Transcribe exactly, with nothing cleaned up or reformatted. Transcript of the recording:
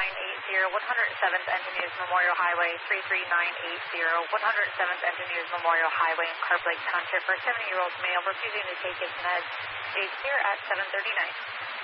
nine eight zero, one oh seventh Engineers Memorial Highway, three three nine eight zero, one oh seventh Engineers Memorial Highway in Carp Lake Township for a seventy-year-old male refusing to take his meds. Stage clear at seven thirty-nine.